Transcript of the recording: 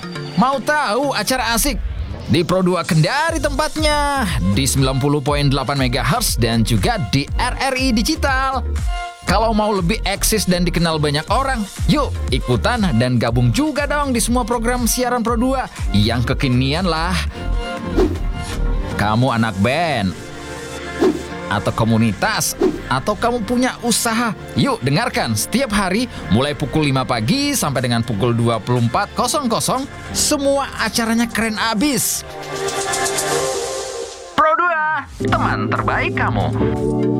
Mau tahu acara asik? Di Pro 2 Kendari tempatnya, di 90.8 MHz dan juga di RRI Digital. Kalau mau lebih eksis dan dikenal banyak orang, yuk ikutan dan gabung juga dong di semua program siaran Pro 2 yang kekinian lah. Kamu anak band, atau komunitas, atau kamu punya usaha, yuk dengarkan setiap hari mulai pukul 5 pagi sampai dengan pukul 24.00. Semua acaranya keren abis. Pro 2, teman terbaik kamu.